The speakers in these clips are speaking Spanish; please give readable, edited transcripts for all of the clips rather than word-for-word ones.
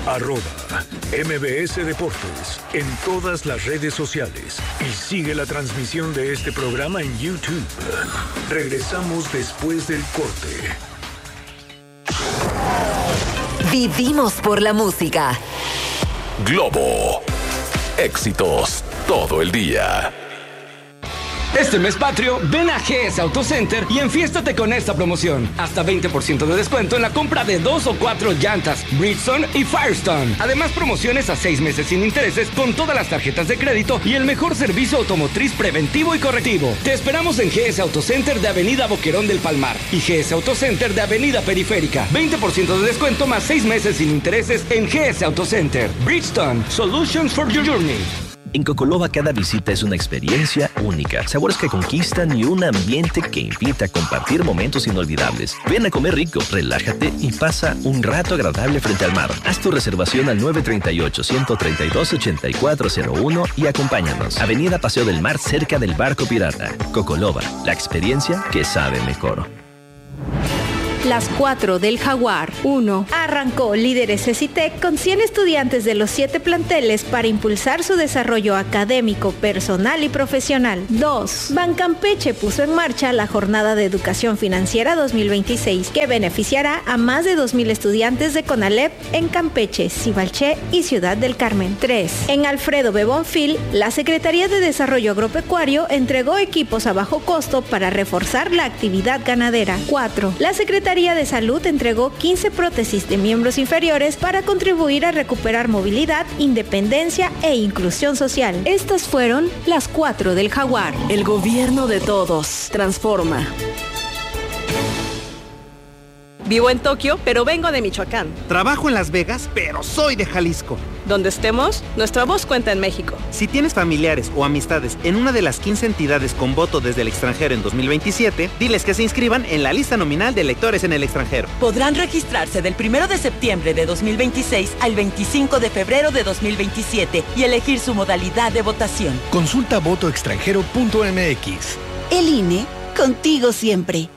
@MBS Deportes en todas las redes sociales y sigue la transmisión de este programa en YouTube. Regresamos después del corte. Vivimos por la música. Globo. Éxitos todo el día. Este mes patrio, ven a GS Auto Center y enfiéstate con esta promoción. Hasta 20% de descuento en la compra de 2 o 4 llantas, Bridgestone y Firestone. Además, promociones a 6 meses sin intereses con todas las tarjetas de crédito y el mejor servicio automotriz preventivo y correctivo. Te esperamos en GS Auto Center de Avenida Boquerón del Palmar y GS Auto Center de Avenida Periférica. 20% de descuento más 6 meses sin intereses en GS Auto Center. Bridgestone, Solutions for Your Journey. En Cocoloba cada visita es una experiencia única, sabores que conquistan y un ambiente que invita a compartir momentos inolvidables. Ven a comer rico, relájate y pasa un rato agradable frente al mar. Haz tu reservación al 938-132-8401 y acompáñanos. Avenida Paseo del Mar, cerca del Barco Pirata. Cocoloba, la experiencia que sabe mejor. Las 4 del Jaguar. 1. Arrancó Líderes CECITEC con 100 estudiantes de los 7 planteles para impulsar su desarrollo académico, personal y profesional. 2. Bancampeche puso en marcha la Jornada de Educación Financiera 2026, que beneficiará a más de 2,000 estudiantes de CONALEP en Campeche, Cibalché y Ciudad del Carmen. 3. En Alfredo B. Bonfil, la Secretaría de Desarrollo Agropecuario entregó equipos a bajo costo para reforzar la actividad ganadera. 4. La Secretaría de Salud entregó 15 prótesis de miembros inferiores para contribuir a recuperar movilidad, independencia e inclusión social. Estas fueron las 4 del Jaguar. El gobierno de todos. Transforma. Vivo en Tokio, pero vengo de Michoacán. Trabajo en Las Vegas, pero soy de Jalisco. Donde estemos, nuestra voz cuenta en México. Si tienes familiares o amistades en una de las 15 entidades con voto desde el extranjero en 2027, diles que se inscriban en la lista nominal de electores en el extranjero. Podrán registrarse del 1 de septiembre de 2026 al 25 de febrero de 2027 y elegir su modalidad de votación. Consulta votoextranjero.mx. El INE, contigo siempre.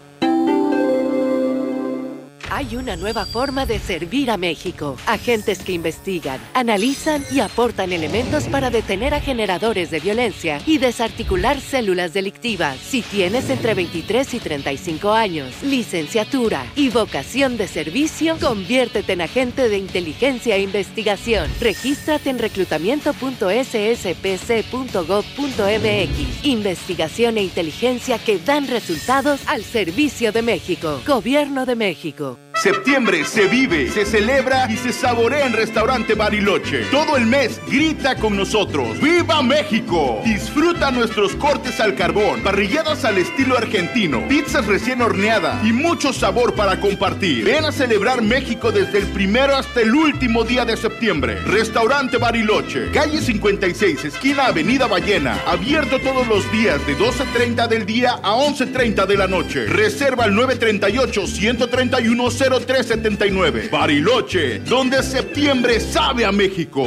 Hay una nueva forma de servir a México. Agentes que investigan, analizan y aportan elementos para detener a generadores de violencia y desarticular células delictivas. Si tienes entre 23 y 35 años, licenciatura y vocación de servicio, conviértete en agente de inteligencia e investigación. Regístrate en reclutamiento.sspc.gov.mx. Investigación e inteligencia que dan resultados al servicio de México. Gobierno de México. Septiembre se vive, se celebra y se saborea en Restaurante Bariloche. Todo el mes grita con nosotros. ¡Viva México! Disfruta nuestros cortes al carbón, parrilladas al estilo argentino, pizzas recién horneadas y mucho sabor para compartir. Ven a celebrar México desde el 1 hasta el último día de septiembre. Restaurante Bariloche, calle 56, esquina Avenida Ballena. Abierto todos los días de 12:30 del día a 11:30 de la noche. Reserva al 938-131-0379. Bariloche, donde septiembre sabe a México.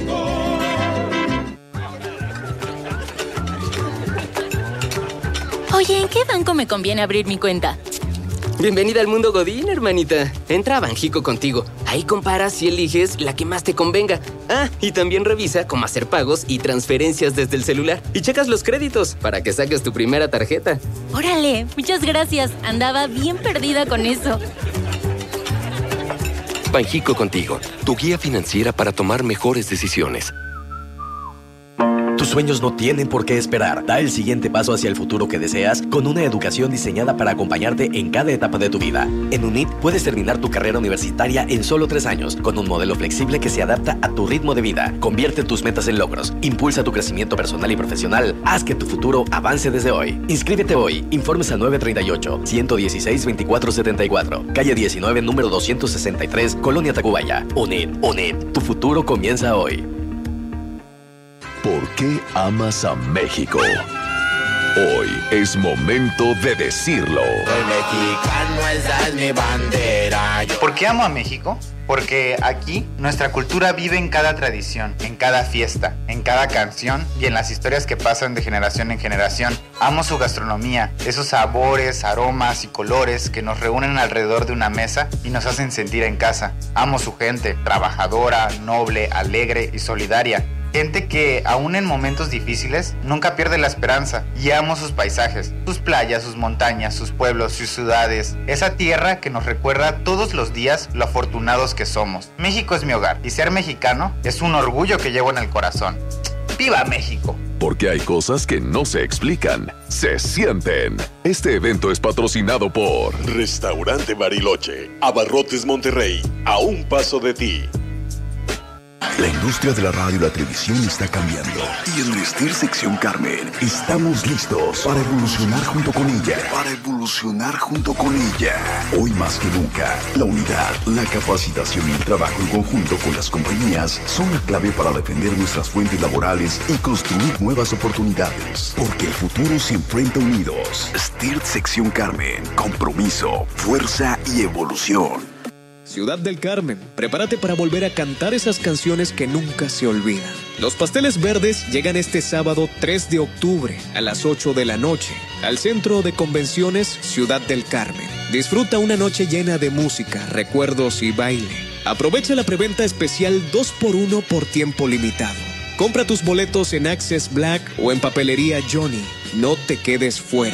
Oye, ¿en qué banco me conviene abrir mi cuenta? Bienvenida al mundo Godín, hermanita. Entra a Banjico Contigo. Ahí comparas y eliges la que más te convenga. Ah, y también revisa cómo hacer pagos y transferencias desde el celular. Y checas los créditos para que saques tu primera tarjeta. ¡Órale! Muchas gracias. Andaba bien perdida con eso. Banjico Contigo, tu guía financiera para tomar mejores decisiones. Tus sueños no tienen por qué esperar. Da el siguiente paso hacia el futuro que deseas con una educación diseñada para acompañarte en cada etapa de tu vida. En UNIT puedes terminar tu carrera universitaria en solo 3 años, con un modelo flexible que se adapta a tu ritmo de vida. Convierte tus metas en logros, impulsa tu crecimiento personal y profesional, haz que tu futuro avance desde hoy. Inscríbete hoy. Informes al 938-116-2474, calle 19, número 263, Colonia Tacubaya. UNIT, tu futuro comienza hoy. ¿Por qué amas a México? Hoy es momento de decirlo. Soy mexicano, esa es mi bandera. ¿Por qué amo a México? porque aquí nuestra cultura vive en cada tradición, en cada fiesta, en cada canción y en las historias que pasan de generación en generación. Amo su gastronomía, esos sabores, aromas y colores que nos reúnen alrededor de una mesa y nos hacen sentir en casa. Amo su gente, trabajadora, noble, alegre y solidaria. Gente que, aún en momentos difíciles, nunca pierde la esperanza. Y amo sus paisajes, sus playas, sus montañas, sus pueblos, sus ciudades. Esa tierra que nos recuerda todos los días lo afortunados que somos. México es mi hogar y ser mexicano es un orgullo que llevo en el corazón. ¡Viva México! Porque hay cosas que no se explican, se sienten. Este evento es patrocinado por Restaurante Bariloche, Abarrotes Monterrey, a un paso de ti. La industria de la radio y la televisión está cambiando. Y en Vestir Sección Carmen estamos listos para evolucionar junto con ella. Hoy más que nunca, la unidad, la capacitación y el trabajo en conjunto con las compañías son la clave para defender nuestras fuentes laborales y construir nuevas oportunidades. Porque el futuro se enfrenta unidos. Vestir Sección Carmen. Compromiso, fuerza y evolución. Ciudad del Carmen, prepárate para volver a cantar esas canciones que nunca se olvidan. Los Pasteles Verdes llegan este sábado 3 de octubre a las 8 de la noche al Centro de Convenciones Ciudad del Carmen. Disfruta una noche llena de música, recuerdos y baile. Aprovecha la preventa especial 2x1 por tiempo limitado. Compra tus boletos en Access Black o en Papelería Johnny. No te quedes fuera.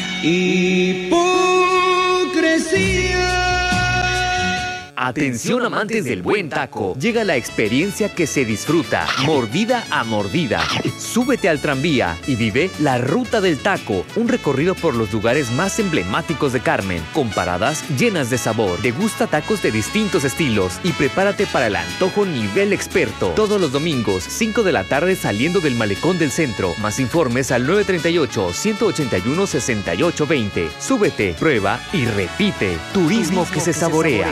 Hipocresía. Atención amantes del buen taco, llega la experiencia que se disfruta, mordida a mordida. Súbete al tranvía y vive la Ruta del Taco, un recorrido por los lugares más emblemáticos de Carmen, con paradas llenas de sabor. Degusta tacos de distintos estilos y prepárate para el antojo nivel experto. Todos los domingos, 5 de la tarde saliendo del Malecón del Centro. Más informes al 938-181-6820. Súbete, prueba y repite. Turismo que se saborea.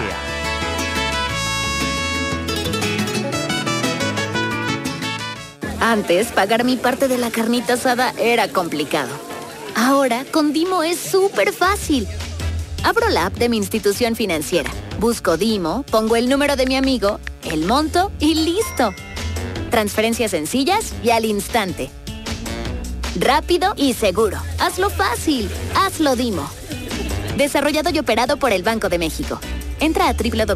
Antes, pagar mi parte de la carnita asada era complicado. Ahora, con Dimo es súper fácil. Abro la app de mi institución financiera, busco Dimo, pongo el número de mi amigo, el monto y listo. Transferencias sencillas y al instante. Rápido y seguro. Hazlo fácil. Hazlo Dimo. Desarrollado y operado por el Banco de México. Entra a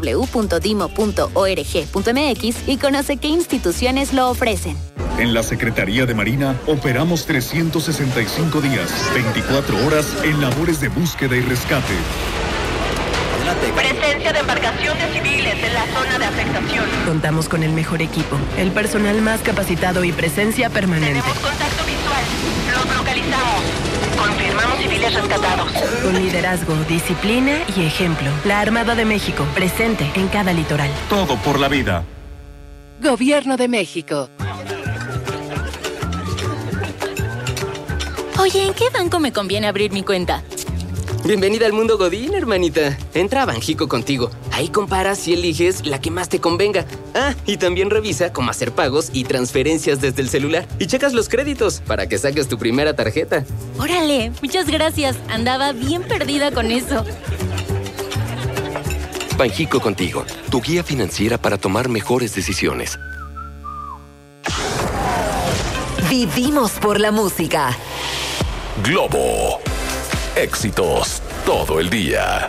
www.dimo.org.mx y conoce qué instituciones lo ofrecen. En la Secretaría de Marina operamos 365 días, 24 horas en labores de búsqueda y rescate. Presencia de embarcaciones civiles en la zona de afectación. Contamos con el mejor equipo, el personal más capacitado y presencia permanente. Tenemos contacto visual. Los localizamos. Confirmamos civiles rescatados. Con liderazgo, disciplina y ejemplo. La Armada de México, presente en cada litoral. Todo por la vida. Gobierno de México. Oye, ¿en qué banco me conviene abrir mi cuenta? Bienvenida al mundo Godín, hermanita. Entra a Banjico contigo. Ahí comparas y eliges la que más te convenga. Ah, y también revisa cómo hacer pagos y transferencias desde el celular. Y checas los créditos para que saques tu primera tarjeta. Órale, muchas gracias. Andaba bien perdida con eso. Banjico contigo, tu guía financiera para tomar mejores decisiones. Vivimos por la música. Globo. Éxitos todo el día.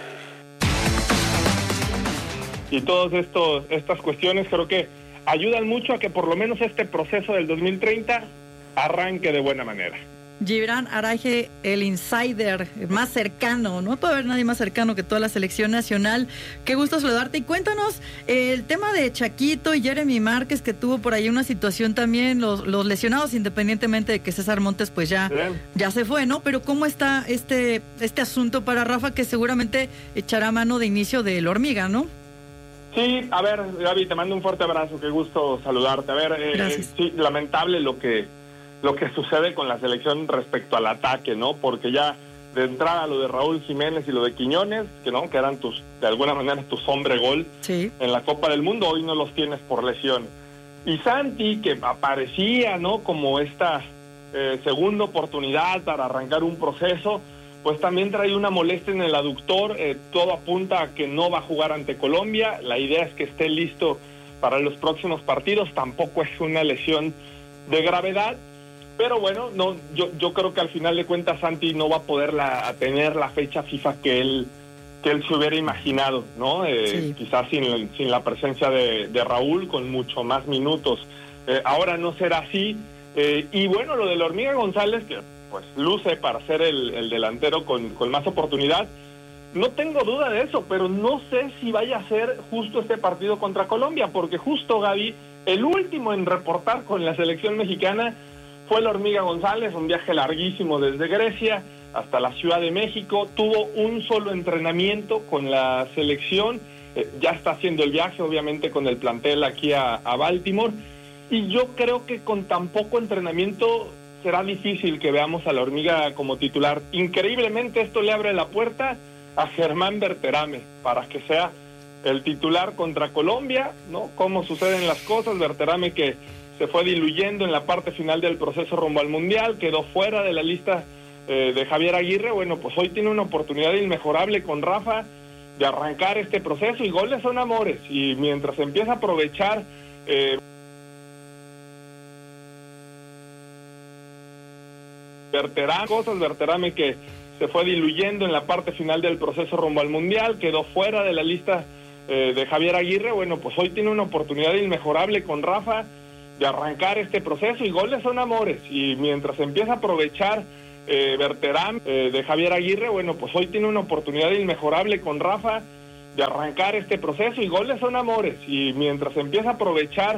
Y todas estas cuestiones creo que ayudan mucho a que por lo menos este proceso del 2030 arranque de buena manera. Gibran Araige, el insider más cercano, no puede haber nadie más cercano que toda la selección nacional. Qué gusto saludarte y cuéntanos el tema de Chaquito y Jeremy Márquez, que tuvo por ahí una situación también, los lesionados, independientemente de que César Montes pues ya se fue, ¿no? Pero ¿cómo está este asunto para Rafa, que seguramente echará mano de inicio del Hormiga, ¿no? Sí, a ver, Gaby, te mando un fuerte abrazo, qué gusto saludarte. A ver, sí, lamentable lo que sucede con la selección respecto al ataque, ¿no? Porque ya de entrada lo de Raúl Jiménez y lo de Quiñones, que eran de alguna manera tus hombre gol en la Copa del Mundo, hoy no los tienes por lesión. Y Santi, que aparecía, ¿no? Como esta segunda oportunidad para arrancar un proceso, pues también trae una molestia en el aductor, todo apunta a que no va a jugar ante Colombia, la idea es que esté listo para los próximos partidos, tampoco es una lesión de gravedad, pero bueno, no, yo creo que al final de cuentas Santi no va a poder tener la fecha FIFA que él se hubiera imaginado, ¿no? Sí. Quizás sin la presencia de Raúl, con mucho más minutos. Ahora no será así, y bueno, lo de la Hormiga González, que pues luce para ser el delantero con más oportunidad, no tengo duda de eso, pero no sé si vaya a ser justo este partido contra Colombia, porque justo, Gaby, el último en reportar con la selección mexicana fue la Hormiga González, un viaje larguísimo desde Grecia hasta la Ciudad de México, tuvo un solo entrenamiento con la selección, ya está haciendo el viaje, obviamente, con el plantel aquí a Baltimore, y yo creo que con tan poco entrenamiento será difícil que veamos a la Hormiga como titular. Increíblemente esto le abre la puerta a Germán Berterame para que sea el titular contra Colombia, ¿no? Cómo suceden las cosas. Berterame, que se fue diluyendo en la parte final del proceso rumbo al Mundial, quedó fuera de la lista de Javier Aguirre. Bueno, pues hoy tiene una oportunidad inmejorable con Rafa de arrancar este proceso, y goles son amores, y mientras empieza a aprovechar Berterame, que se fue diluyendo en la parte final del proceso rumbo al Mundial, quedó fuera de la lista de Javier Aguirre. Bueno, pues hoy tiene una oportunidad inmejorable con Rafa de arrancar este proceso, y goles son amores, y mientras empieza a aprovechar Berterame de Javier Aguirre, bueno, pues hoy tiene una oportunidad inmejorable con Rafa de arrancar este proceso, y goles son amores, y mientras empieza a aprovechar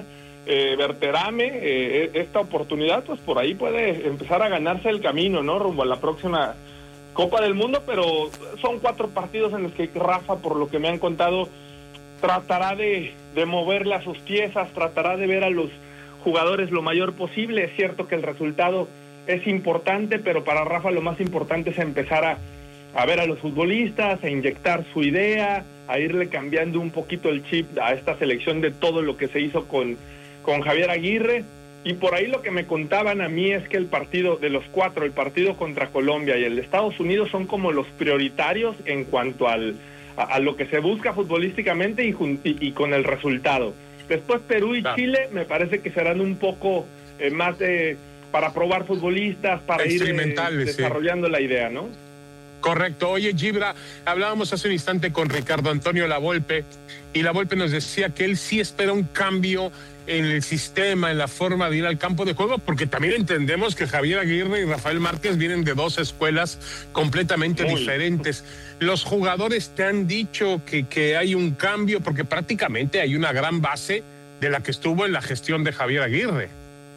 Berterame esta oportunidad, pues por ahí puede empezar a ganarse el camino, ¿no? Rumbo a la próxima Copa del Mundo, pero son 4 partidos en los que Rafa, por lo que me han contado, tratará de moverle a sus piezas, tratará de ver a los jugadores lo mayor posible. Es cierto que el resultado es importante, pero para Rafa lo más importante es empezar a ver a los futbolistas, a inyectar su idea, a irle cambiando un poquito el chip a esta selección de todo lo que se hizo con Javier Aguirre. Y por ahí lo que me contaban a mí es que el partido de los 4, el partido contra Colombia y el de Estados Unidos, son como los prioritarios en cuanto a lo que se busca futbolísticamente y con el resultado. Después Perú y Chile me parece que serán un poco más para probar futbolistas, para ir desarrollando la idea, ¿no? Correcto. Oye, Gibra, hablábamos hace un instante con Ricardo Antonio Lavolpe, y Lavolpe nos decía que él sí espera un cambio en el sistema, en la forma de ir al campo de juego, porque también entendemos que Javier Aguirre y Rafael Márquez vienen de 2 escuelas completamente diferentes. ¿Los jugadores te han dicho que hay un cambio? Porque prácticamente hay una gran base de la que estuvo en la gestión de Javier Aguirre.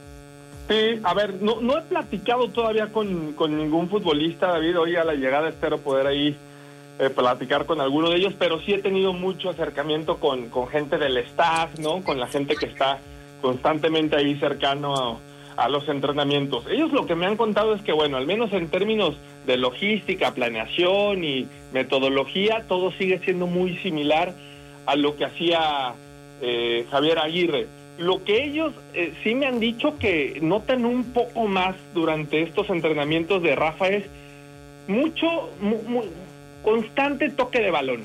Sí, a ver, no he platicado todavía con ningún futbolista, David. Hoy a la llegada espero poder ahí platicar con alguno de ellos, pero sí he tenido mucho acercamiento con gente del staff, ¿no? Con la gente que está constantemente ahí cercano a los entrenamientos. Ellos lo que me han contado es que, bueno, al menos en términos de logística, planeación y metodología, todo sigue siendo muy similar a lo que hacía Javier Aguirre. Lo que ellos sí me han dicho que notan un poco más durante estos entrenamientos de Rafa es mucho, constante toque de balón.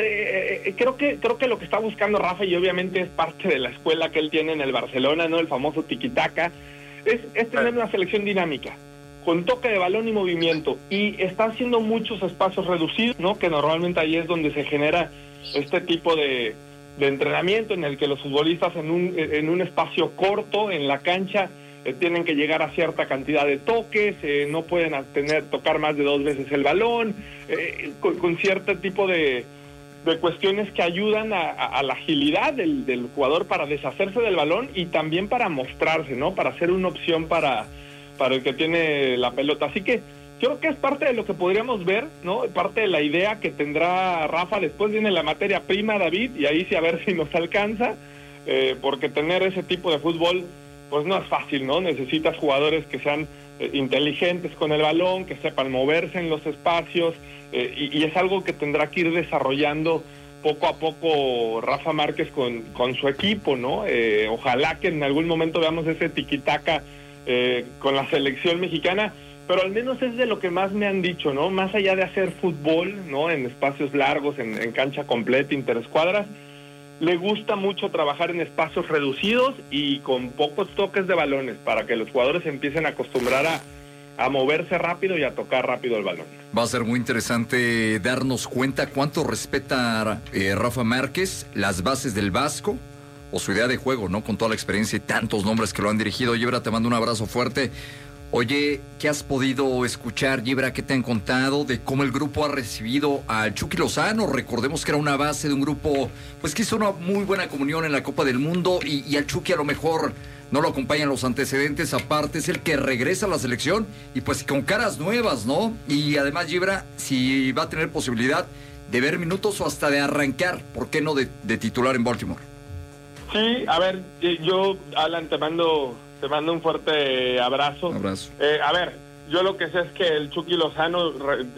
Creo que lo que está buscando Rafa, y obviamente es parte de la escuela que él tiene en el Barcelona, ¿no? El famoso tiki-taka, es tener una selección dinámica, con toque de balón y movimiento, y está haciendo muchos espacios reducidos, ¿no? Que normalmente ahí es donde se genera este tipo de entrenamiento en el que los futbolistas en un espacio corto en la cancha tienen que llegar a cierta cantidad de toques, no pueden tocar más de 2 veces el balón, con cierto tipo de cuestiones que ayudan a la agilidad del jugador para deshacerse del balón y también para mostrarse, ¿no? Para ser una opción para el que tiene la pelota. Así que creo que es parte de lo que podríamos ver, ¿no? Parte de la idea que tendrá Rafa. Después viene la materia prima, David, y ahí sí a ver si nos alcanza, porque tener ese tipo de fútbol pues no es fácil, ¿no? Necesitas jugadores que sean inteligentes con el balón, que sepan moverse en los espacios, y es algo que tendrá que ir desarrollando poco a poco Rafa Márquez con su equipo, ¿no? Ojalá que en algún momento veamos ese tiquitaca con la selección mexicana, pero al menos es de lo que más me han dicho, ¿no? Más allá de hacer fútbol, ¿no? En espacios largos, en cancha completa, interescuadras, le gusta mucho trabajar en espacios reducidos y con pocos toques de balones para que los jugadores se empiecen a acostumbrar a moverse rápido y a tocar rápido el balón. Va a ser muy interesante darnos cuenta cuánto respeta Rafa Márquez, las bases del Vasco o su idea de juego, ¿no? Con toda la experiencia y tantos nombres que lo han dirigido. Yebra, te mando un abrazo fuerte. Oye, ¿qué has podido escuchar, Yebra? ¿Qué te han contado de cómo el grupo ha recibido al Chucky Lozano? Recordemos que era una base de un grupo, pues que hizo una muy buena comunión en la Copa del Mundo y al Chucky a lo mejor no lo acompañan los antecedentes, aparte es el que regresa a la selección y pues con caras nuevas, ¿no? Y además, Yebra, si va a tener posibilidad de ver minutos o hasta de arrancar, ¿por qué no de titular en Baltimore? Sí, a ver, yo, Alan, te mando un fuerte abrazo. A ver, yo lo que sé es que el Chucky Lozano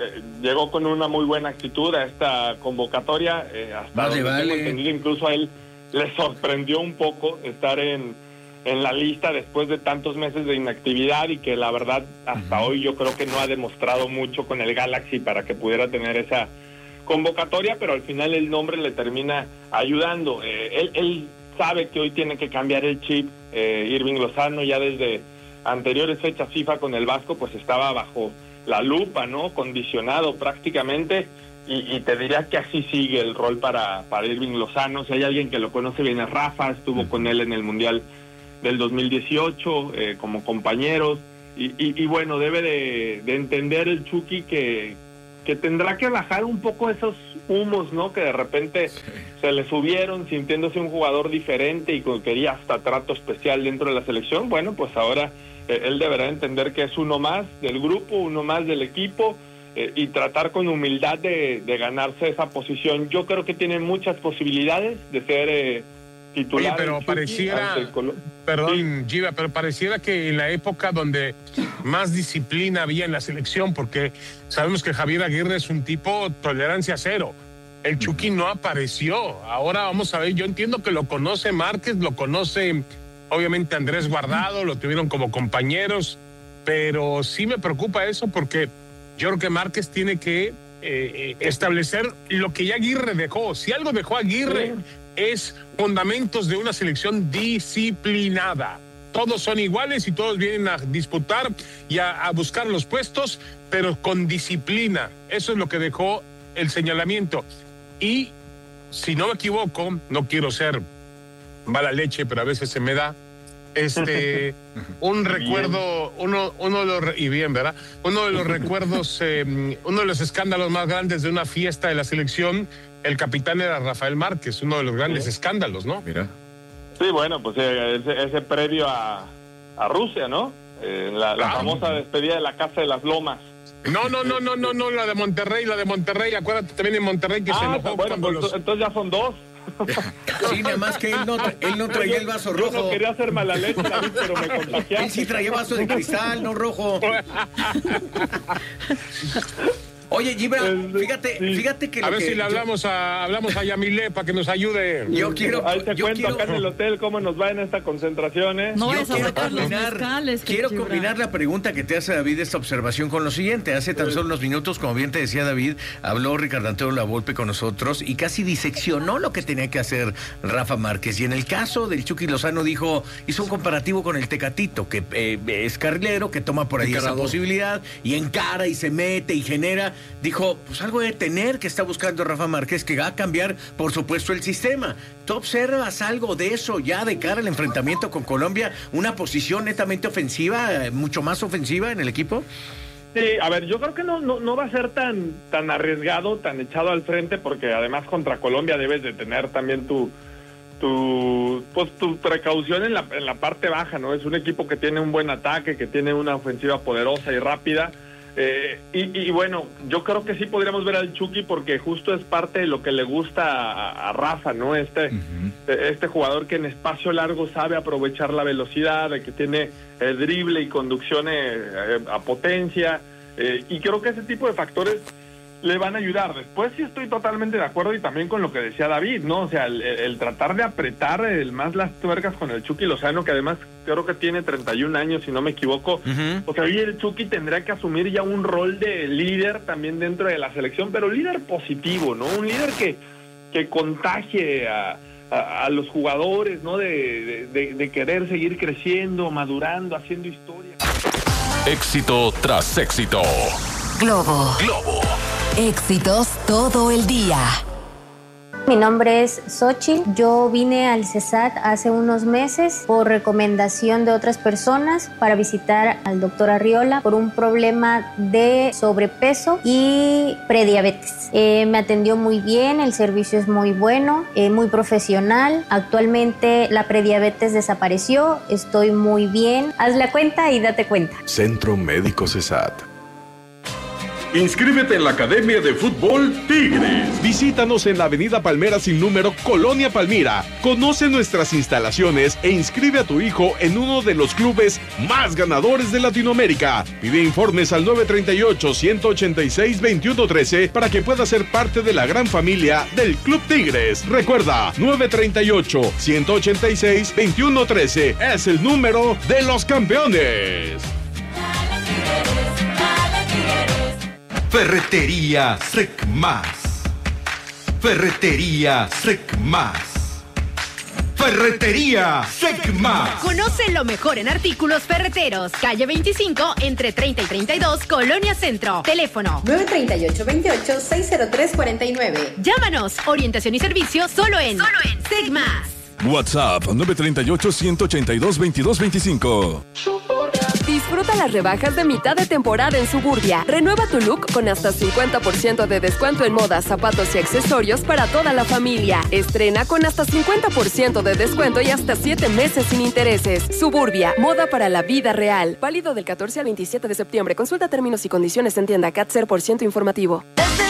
llegó con una muy buena actitud a esta convocatoria. Hasta donde tengo entendido, incluso a él le sorprendió un poco estar en la lista después de tantos meses de inactividad y que la verdad hasta hoy yo creo que no ha demostrado mucho con el Galaxy para que pudiera tener esa convocatoria, pero al final el nombre le termina ayudando. Él sabe que hoy tiene que cambiar el chip. Irving Lozano ya desde anteriores fechas FIFA con el Vasco pues estaba bajo la lupa, ¿no? Condicionado prácticamente y te diría que así sigue el rol para Irving Lozano. Si hay alguien que lo conoce bien es Rafa, estuvo con él en el Mundial del 2018 como compañeros y bueno, debe de entender el Chucky que tendrá que bajar un poco esos humos, ¿no? Que de repente se le subieron sintiéndose un jugador diferente y quería hasta trato especial dentro de la selección. Bueno, pues ahora él deberá entender que es uno más del grupo, uno más del equipo y tratar con humildad de ganarse esa posición. Yo creo que tiene muchas posibilidades de ser titular. Oye, pero pareciera, perdón, Giva, pero pareciera que en la época donde más disciplina había en la selección, porque sabemos que Javier Aguirre es un tipo tolerancia cero. El Chucky no apareció. Ahora vamos a ver, yo entiendo que lo conoce Márquez, lo conoce obviamente Andrés Guardado, lo tuvieron como compañeros, pero sí me preocupa eso porque yo creo que Márquez tiene que establecer lo que ya Aguirre dejó. Si algo dejó Aguirre es fundamentos de una selección disciplinada. Todos son iguales y todos vienen a disputar y a buscar los puestos, pero con disciplina. Eso es lo que dejó el señalamiento. Y si no me equivoco, no quiero ser mala leche, pero a veces se me da un recuerdo, ¿verdad? Uno de los recuerdos, uno de los escándalos más grandes de una fiesta de la selección, el capitán era Rafael Márquez, uno de los grandes escándalos, ¿no? Mira. Sí, bueno, pues ese previo a Rusia, ¿no? La famosa despedida de la Casa de las Lomas. No, la de Monterrey, acuérdate también en Monterrey que se enojó. Bueno, pues, entonces ya son dos. Sí, nada más que él no traía el vaso rojo. Yo no quería hacer mala leche, David, pero me contagiaste. Él sí traía vaso de cristal, no rojo. Oye, Gibra, fíjate que a ver si le hablamos a Yamile para que nos ayude. Ahí te cuento acá en el hotel cómo nos va en esta concentración, ¿eh? No, quiero combinar la pregunta que te hace David, esta observación, con lo siguiente. Hace tan solo unos minutos, como bien te decía David, habló Ricardo Antonio Lavolpe con nosotros y casi diseccionó lo que tenía que hacer Rafa Márquez. Y en el caso del Chucky Lozano hizo un comparativo con el Tecatito, que es carrilero, que toma por ahí esa posibilidad y encara y se mete y genera. Dijo, pues algo de tener que está buscando Rafa Márquez, que va a cambiar, por supuesto, el sistema. ¿Tú observas algo de eso ya de cara al enfrentamiento con Colombia? ¿Una posición netamente ofensiva, mucho más ofensiva en el equipo? Sí, a ver, yo creo que no va a ser tan arriesgado, tan echado al frente, porque además contra Colombia debes de tener también tu precaución en la parte baja, ¿no? Es un equipo que tiene un buen ataque, que tiene una ofensiva poderosa y rápida. Y bueno, yo creo que sí podríamos ver al Chucky porque justo es parte de lo que le gusta a Rafa, ¿no? Este jugador que en espacio largo sabe aprovechar la velocidad, que tiene drible y conducción a potencia, y creo que ese tipo de factores le van a ayudar. Después sí estoy totalmente de acuerdo y también con lo que decía David, ¿no? O sea, el tratar de apretar más las tuercas con el Chucky Lozano, que además creo que tiene 31 años, si no me equivoco. O sea, ahí el Chucky tendría que asumir ya un rol de líder también dentro de la selección, pero líder positivo, ¿no? Un líder que contagie a los jugadores, ¿no? De querer seguir creciendo, madurando, haciendo historia. Éxito tras éxito. Globo. Éxitos todo el día. Mi nombre es Xochitl. Yo vine al CESAT hace unos meses por recomendación de otras personas para visitar al doctor Arriola por un problema de sobrepeso y prediabetes. Me atendió muy bien, el servicio es muy bueno, muy profesional. Actualmente la prediabetes desapareció, estoy muy bien. Haz la cuenta y date cuenta. Centro Médico CESAT. Inscríbete en la Academia de Fútbol Tigres. Visítanos en la Avenida Palmera sin número, Colonia Palmira. Conoce nuestras instalaciones e inscribe a tu hijo en uno de los clubes más ganadores de Latinoamérica. Pide informes al 938-186-2113 para que pueda ser parte de la gran familia del Club Tigres. Recuerda, 938-186-2113 es el número de los campeones. Ferretería Secmas. Ferretería Secmas. Ferretería Secmas. Conoce lo mejor en artículos ferreteros. Calle 25, entre 30 y 32, Colonia Centro. Teléfono 938-28-603-49. Llámanos. Orientación y servicio solo en Secmas. WhatsApp 938-182-2225. Disfruta las rebajas de mitad de temporada en Suburbia. Renueva tu look con hasta 50% de descuento en modas, zapatos y accesorios para toda la familia. Estrena con hasta 50% de descuento y hasta 7 meses sin intereses. Suburbia, moda para la vida real. Válido del 14 al 27 de septiembre. Consulta términos y condiciones en tienda CAT 0% informativo. Desde